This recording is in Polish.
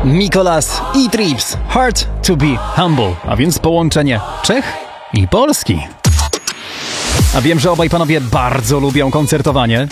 Mikolas i Trips, Hard to be Humble, a więc połączenie Czech i Polski. A wiem, że obaj panowie bardzo lubią koncertowanie.